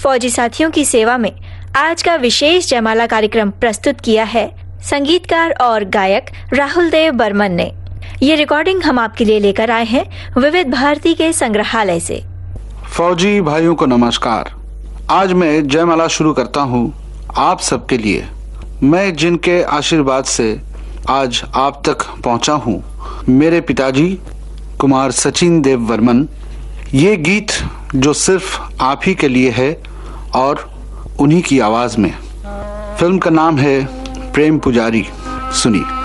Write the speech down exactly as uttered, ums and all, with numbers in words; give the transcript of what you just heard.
फौजी साथियों की सेवा में आज का विशेष जयमाला कार्यक्रम प्रस्तुत किया है संगीतकार और गायक राहुल देव बर्मन ने। ये रिकॉर्डिंग हम आपके लिए लेकर आए हैं विविध भारती के संग्रहालय से। फौजी भाइयों को नमस्कार। आज मैं जयमाला शुरू करता हूँ आप सबके लिए। मैं जिनके आशीर्वाद से आज आप तक पहुँचा हूँ, मेरे पिताजी कुमार सचिन देव बर्मन। ये गीत जो सिर्फ आप ही के लिए है और उन्हीं की आवाज में। फिल्म का नाम है प्रेम पुजारी। सुनिए।